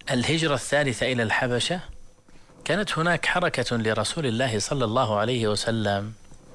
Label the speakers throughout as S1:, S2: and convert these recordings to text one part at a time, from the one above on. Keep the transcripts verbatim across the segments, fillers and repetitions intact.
S1: الهجرة الثالثة إلى الحبشة كانت هناك حركة لرسول الله صلى الله عليه وسلم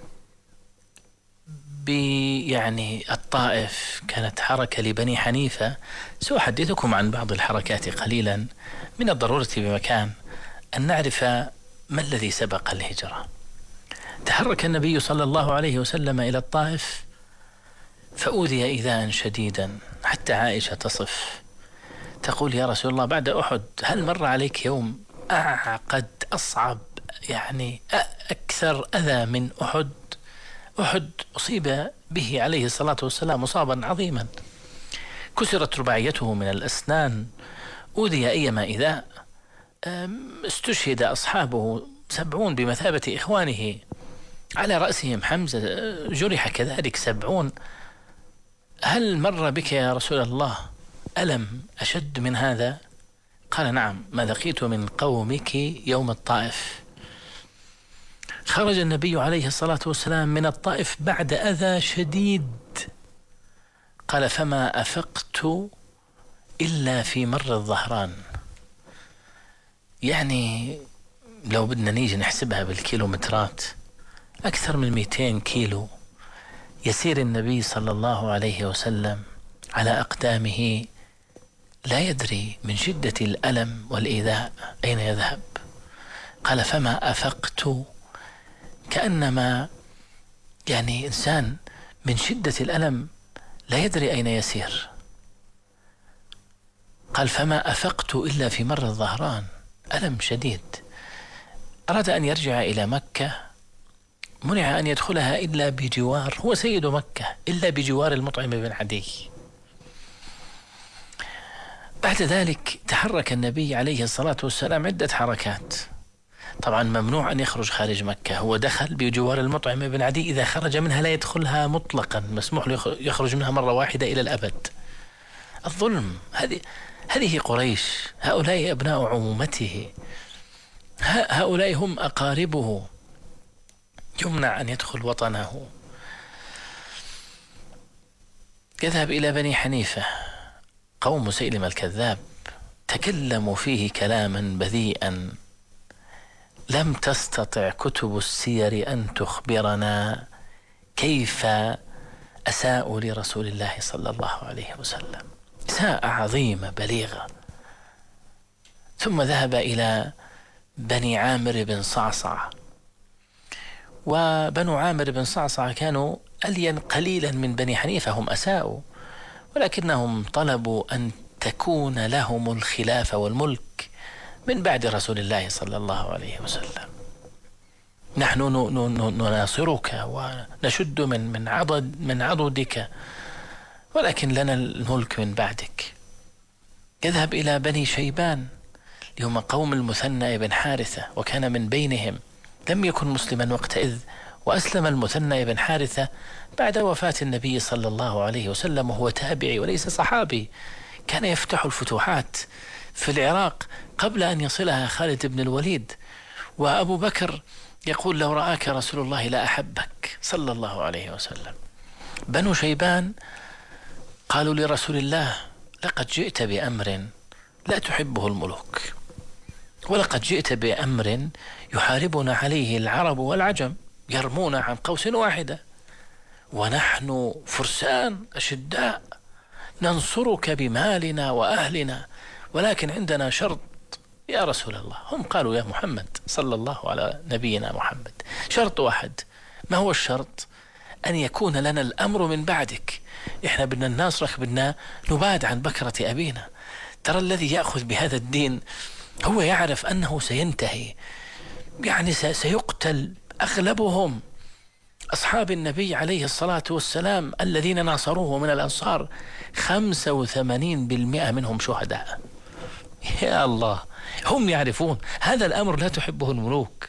S1: يعني الطائف، كانت حركة لبني حنيفة. سأحدثكم عن بعض الحركات قليلا. من الضرورة بمكان أن نعرف ما الذي سبق الهجرة. تحرك النبي صلى الله عليه وسلم إلى الطائف فأوذي إيذاء شديدا، حتى عائشة تصف تقول: يا رسول الله، بعد أحد هل مر عليك يوم أعقد أصعب يعني أكثر أذى من أحد؟ أحد أصيب به عليه الصلاة والسلام مصابا عظيما، كسرت رباعيته من الأسنان، أوذي أيما إذاء، استشهد أصحابه سبعون بمثابة إخوانه، على رأسهم حمزة جرح كذلك سبعون. هل مر بك يا رسول الله ألم أشد من هذا؟ قال: نعم، ما لقيت من قومك يوم الطائف. خرج النبي عليه الصلاة والسلام من الطائف بعد أذى شديد. قال: فما أفقت إلا في مر الظهران. يعني لو بدنا نيجي نحسبها بالكيلومترات، أكثر من مئتين كيلو يسير النبي صلى الله عليه وسلم على أقدامه، لا يدري من شدة الألم والإيذاء أين يذهب. قال: فما أفقت، كأنما يعني إنسان من شدة الألم لا يدري أين يسير. قال: فما أفقت إلا في مر الظهران، ألم شديد. أراد أن يرجع إلى مكة، منع أن يدخلها إلا بجوار، هو سيد مكة، إلا بجوار المطعم بن عدي. بعد ذلك تحرك النبي عليه الصلاة والسلام عدة حركات. طبعا ممنوع أن يخرج خارج مكة، هو دخل بجوار المطعم بن عدي، إذا خرج منها لا يدخلها مطلقا، مسموح له يخرج منها مرة واحدة إلى الأبد. الظلم، هذه هذه قريش، هؤلاء أبناء عمومته، هؤلاء هم أقاربه، يمنع أن يدخل وطنه. يذهب إلى بني حنيفة، قوم مسيلمة الكذاب، تكلموا فيه كلاما بذيئا لم تستطع كتب السير أن تخبرنا كيف أساءوا لرسول الله صلى الله عليه وسلم، إساءة عظيمة بليغة. ثم ذهب إلى بني عامر بن صعصع، وبنو عامر بن صعصع كانوا ألين قليلا من بني حنيفة، هم أساءوا، ولكنهم طلبوا أن تكون لهم الخلافة والملك من بعد رسول الله صلى الله عليه وسلم. نحن نناصرك ونشد من من عضد من عضدك، ولكن لنا الملك من بعدك. يذهب إلى بني شيبان، هم قوم المثنى بن حارثة، وكان من بينهم، لم يكن مسلما وقتئذ، وأسلم المثنى بن حارثة بعد وفاة النبي صلى الله عليه وسلم، وهو تابعي وليس صحابي، كان يفتح الفتوحات في العراق قبل أن يصلها خالد بن الوليد. وأبو بكر يقول: لو رآك رسول الله لا أحبك صلى الله عليه وسلم. بنو شيبان قالوا لرسول الله: لقد جئت بأمر لا تحبه الملوك، ولقد جئت بأمر يحاربنا عليه العرب والعجم، يرمون عن قوس واحدة، ونحن فرسان أشداء ننصرك بمالنا وأهلنا، ولكن عندنا شرط يا رسول الله. هم قالوا: يا محمد صلى الله على نبينا محمد، شرط واحد. ما هو الشرط؟ أن يكون لنا الأمر من بعدك، إحنا بدنا نناصرك، بدنا نبعد عن بكرة أبينا. ترى الذي يأخذ بهذا الدين هو يعرف أنه سينتهي، يعني سيقتل أغلبهم. أصحاب النبي عليه الصلاة والسلام الذين ناصروه من الأنصار خمسة وثمانين بالمئة منهم شهداء. يا الله، هم يعرفون هذا الأمر لا تحبه الملوك،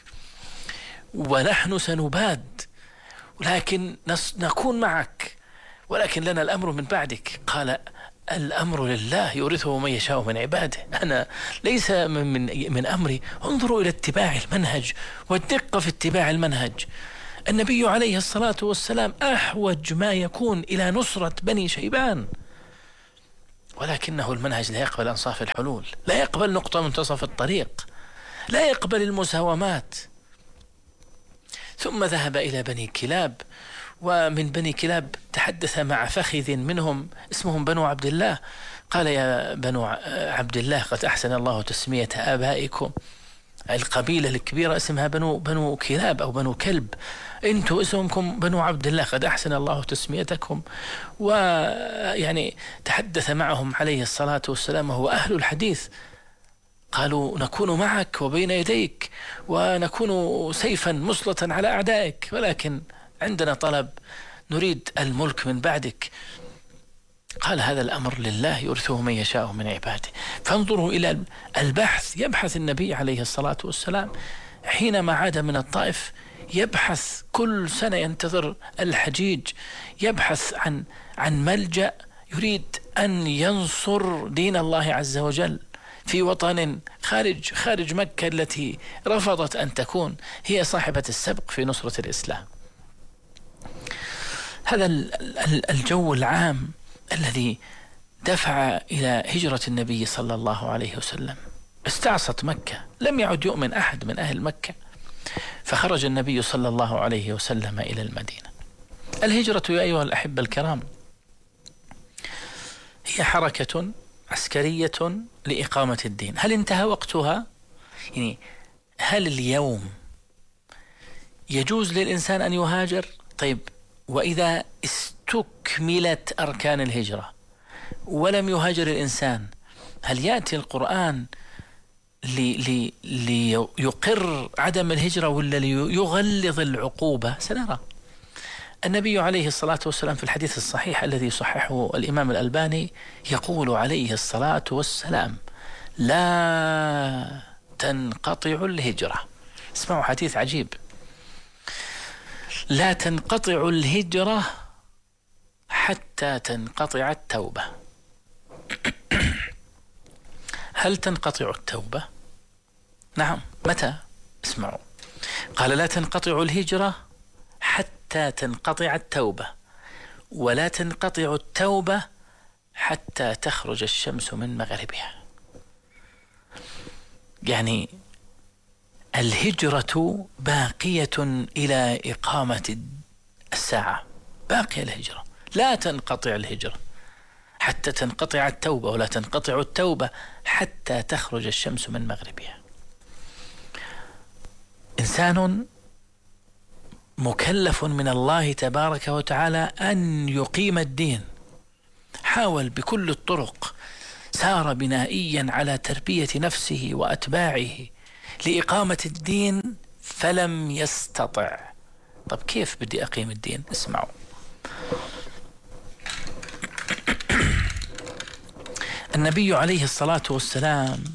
S1: ونحن سنباد، ولكن نكون معك، ولكن لنا الأمر من بعدك. قال: الأمر لله يورثه من يشاء من عباده، أنا ليس من, من, من أمري. انظروا إلى اتباع المنهج والدقة في اتباع المنهج. النبي عليه الصلاة والسلام أحوج ما يكون إلى نصرة بني شيبان، ولكنه المنهج لا يقبل أنصاف الحلول، لا يقبل نقطة منتصف الطريق، لا يقبل المساومات. ثم ذهب إلى بني كلاب، ومن بني كلاب تحدث مع فخذ منهم اسمهم بنو عبد الله، قال يا بنو عبد الله قد أحسن الله تسمية آبائكم. القبيلة الكبيرة اسمها بنو بنو كلاب أو بنو كلب، أنتم اسمكم بنو عبد الله قد أحسن الله تسميتكم. ويعني تحدث معهم عليه الصلاة والسلام وهو أهل الحديث، قالوا نكون معك وبين يديك ونكون سيفا مسلطا على أعدائك، ولكن عندنا طلب، نريد الملك من بعدك. قال هذا الأمر لله يورثه من يشاء من عباده. فانظروا إلى البحث، يبحث النبي عليه الصلاة والسلام حينما عاد من الطائف، يبحث كل سنة، ينتظر الحجيج، يبحث عن عن ملجأ، يريد أن ينصر دين الله عز وجل في وطن خارج خارج مكة التي رفضت أن تكون هي صاحبة السبق في نصرة الإسلام. هذا الجو العام الذي دفع إلى هجرة النبي صلى الله عليه وسلم. استعصت مكة، لم يعد يؤمن أحد من أهل مكة، فخرج النبي صلى الله عليه وسلم إلى المدينة. الهجرة يا أيها الأحبة الكرام هي حركة عسكرية لإقامة الدين. هل انتهى وقتها؟ يعني هل اليوم يجوز للإنسان أن يهاجر؟ طيب، وإذا استكملت أركان الهجرة ولم يهاجر الإنسان، هل يأتي القرآن ليقر عدم الهجرة ولا ليغلظ العقوبة؟ سنرى. النبي عليه الصلاة والسلام في الحديث الصحيح الذي صححه الإمام الألباني يقول عليه الصلاة والسلام: لا تنقطع الهجرة. اسمعوا حديث عجيب: لا تنقطع الهجرة حتى تنقطع التوبة. هل تنقطع التوبة؟ نعم. متى؟ اسمعوا، قال: لا تنقطع الهجرة حتى تنقطع التوبة، ولا تنقطع التوبة حتى تخرج الشمس من مغربها. يعني الهجرة باقية إلى إقامة الساعة، باقية الهجرة، لا تنقطع الهجرة حتى تنقطع التوبة، ولا تنقطع التوبة حتى تخرج الشمس من مغربها. إنسان مكلف من الله تبارك وتعالى أن يقيم الدين، حاول بكل الطرق، سار بنائيا على تربية نفسه وأتباعه لإقامة الدين فلم يستطع. طب كيف بدي أقيم الدين؟ اسمعوا. النبي عليه الصلاة والسلام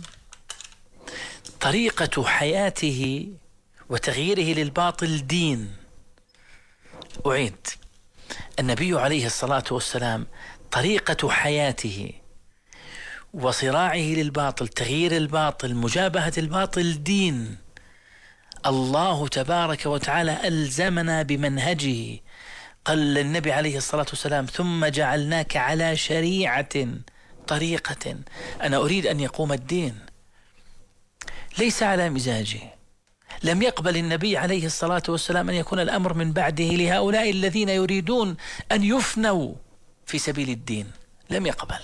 S1: طريقة حياته وتغييره للباطل دين. أعيد: النبي عليه الصلاة والسلام طريقة حياته وصراعه للباطل، تغيير الباطل، مجابهة الباطل دين. الله تبارك وتعالى ألزمنا بمنهجه. قال للنبي عليه الصلاة والسلام: ثم جعلناك على شريعة، طريقة، أنا أريد أن يقوم الدين ليس على مزاجه. لم يقبل النبي عليه الصلاة والسلام أن يكون الأمر من بعده لهؤلاء الذين يريدون أن يفنوا في سبيل الدين، لم يقبل.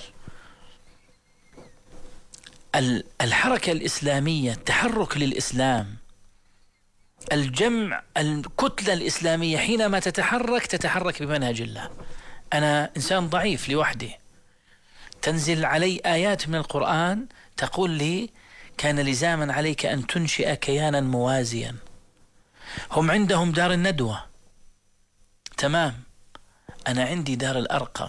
S1: الحركة الإسلامية، التحرك للإسلام، الجمع، الكتلة الإسلامية حينما تتحرك تتحرك بمنهج الله. أنا إنسان ضعيف لوحدي، تنزل علي آيات من القرآن تقول لي: كان لزاما عليك أن تنشئ كيانا موازيا. هم عندهم دار الندوة، تمام، أنا عندي دار الأرقم.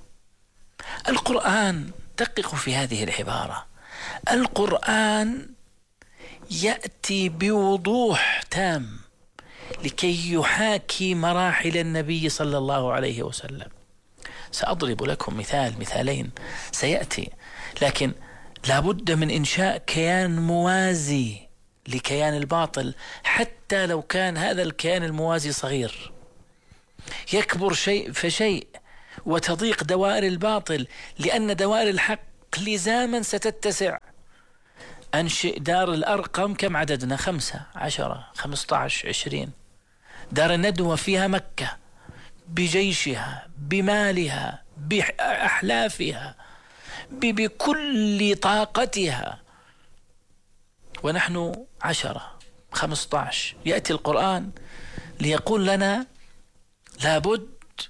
S1: القرآن، دققوا في هذه العبارة، القرآن يأتي بوضوح تام لكي يحاكي مراحل النبي صلى الله عليه وسلم. سأضرب لكم مثال، مثالين سيأتي، لكن لابد من إنشاء كيان موازي لكيان الباطل، حتى لو كان هذا الكيان الموازي صغير، يكبر شيء فشيء وتضيق دوائر الباطل، لأن دوائر الحق لزاما ستتسع. أنشئ دار الأرقم، كم عددنا؟ خمسة، عشرة، خمسة عشر، عشرين. دار الندوة فيها مكة بجيشها، بمالها، بأحلافها، بكل طاقتها، ونحن عشرة، خمسة عشر. يأتي القرآن ليقول لنا لابد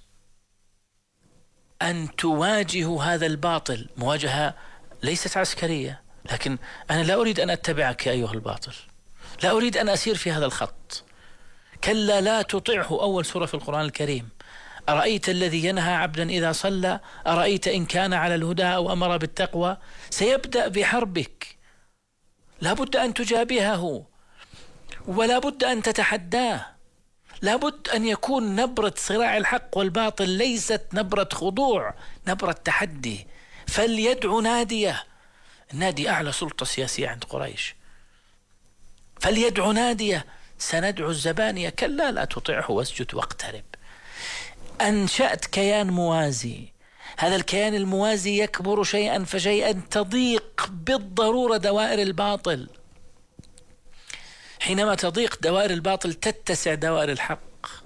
S1: أن تواجهوا هذا الباطل مواجهة ليست عسكرية، لكن أنا لا أريد أن أتبعك أيها الباطل، لا أريد أن أسير في هذا الخط. كلا لا تطعه، أول سورة في القرآن الكريم. أرأيت الذي ينهى عبدا إذا صلى، أرأيت إن كان على الهدى أو أمر بالتقوى. سيبدأ بحربك، لا بد أن تجابهه، ولا بد أن تتحداه. لا بد أن يكون نبرة صراع الحق والباطل ليست نبرة خضوع، نبرة تحدي. فليدعو ناديه، النادي أعلى سلطة سياسية عند قريش، فليدعو ناديه، سندعو الزبانية، كلا لا تطعه واسجد واقترب. أنشأت كيان موازي، هذا الكيان الموازي يكبر شيئا فشيئا، تضيق بالضرورة دوائر الباطل. حينما تضيق دوائر الباطل تتسع دوائر الحق،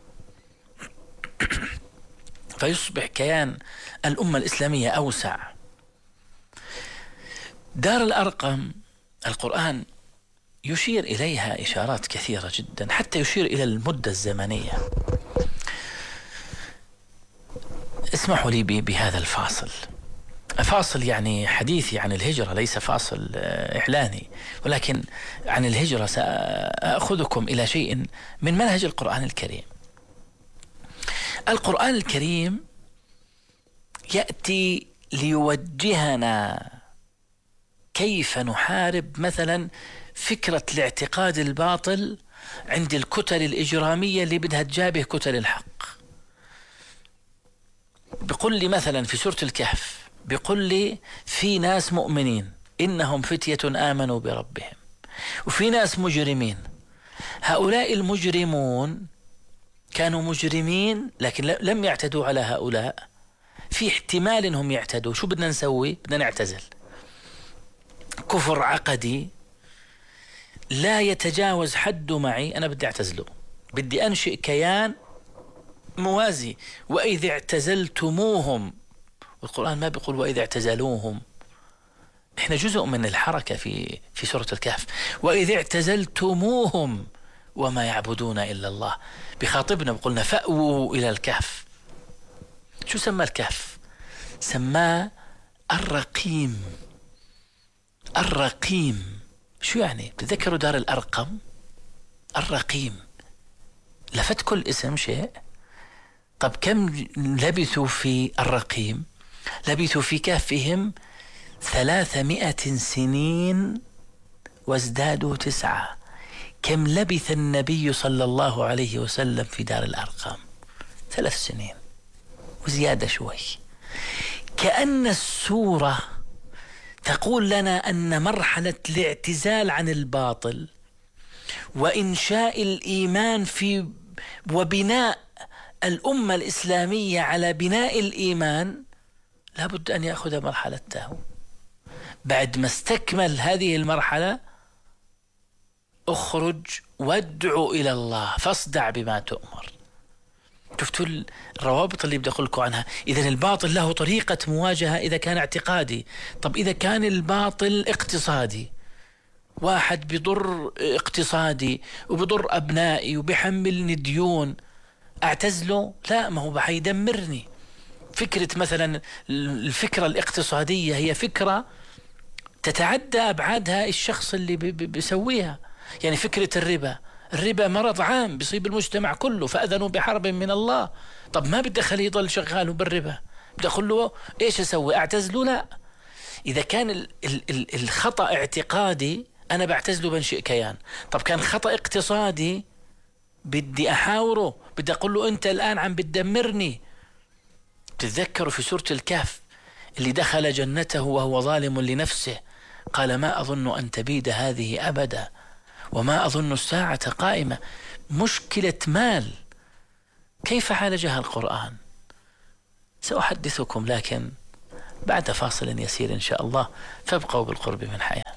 S1: فيصبح كيان الأمة الإسلامية أوسع. دار الأرقم القرآن يشير إليها إشارات كثيرة جدا، حتى يشير إلى المدة الزمنية. اسمحوا لي بهذا الفاصل، فاصل يعني حديثي عن الهجرة، ليس فاصل إعلاني، ولكن عن الهجرة سأخذكم إلى شيء من منهج القرآن الكريم. القرآن الكريم يأتي ليوجهنا كيف نحارب مثلا فكرة الاعتقاد الباطل عند الكتل الإجرامية اللي بدها تجابه كتل الحق. بيقول لي مثلا في سورة الكهف، بيقول لي في ناس مؤمنين إنهم فتية آمنوا بربهم، وفي ناس مجرمين. هؤلاء المجرمون كانوا مجرمين لكن لم يعتدوا على هؤلاء، في احتمال انهم يعتدوا. شو بدنا نسوي؟ بدنا نعتزل. كفر عقدي لا يتجاوز حده معي، أنا بدي أعتزله، بدي أنشئ كيان موازي. وإذا اعتزلتموهم، والقرآن ما بيقول وإذا اعتزلوهم، إحنا جزء من الحركة في في سورة الكهف. وإذا اعتزلتموهم وما يعبدون إلا الله، بخاطبنا بقولنا فأووا إلى الكهف. شو سمى الكهف؟ سماه الرقيم. الرقيم شو يعني؟ بتذكروا دار الأرقم؟ الرقيم لفت كل اسم شيء. طب كم لبثوا في الرقيم؟ لبثوا في كهفهم ثلاثمائة سنين وازدادوا تسعة. كم لبث النبي صلى الله عليه وسلم في دار الأرقام؟ ثلاث سنين وزيادة شوي. كأن السورة تقول لنا أن مرحلة الاعتزال عن الباطل وإنشاء الإيمان في وبناء الأمة الإسلامية على بناء الإيمان لابد أن يأخذ مرحلته. بعد ما استكمل هذه المرحلة اخرج وادعو إلى الله، فاصدع بما تؤمر. شفتوا الروابط اللي بدي أقول لكم عنها؟ إذن الباطل له طريقة مواجهة إذا كان اعتقادي. طب إذا كان الباطل اقتصادي، واحد بضر اقتصادي وبضر أبنائي وبيحملني ديون، أعتزله؟ لا، ما هو حيدمرني. فكرة مثلا الفكرة الاقتصادية هي فكرة تتعدى أبعادها الشخص اللي بيسويها. يعني فكرة الربا، الربا مرض عام بيصيب المجتمع كله، فأذنوا بحرب من الله. طب ما بدي أخليه يضل شغاله بالربا، بدي أقول له إيش أسوي؟ أعتزله؟ لا. إذا كان ال ال الخطأ اعتقادي أنا بعتزله، بنشئ كيان. طب كان خطأ اقتصادي بدي أحاوره، بدي أقول له أنت الآن عم بتدمرني. تتذكروا في سورة الكهف اللي دخل جنته وهو ظالم لنفسه قال ما أظن أن تبيد هذه أبدا وما أظن الساعة قائمة. مشكلة مال كيف عالجها القرآن؟ سأحدثكم لكن بعد فاصل يسير إن شاء الله، فابقوا بالقرب من حياة.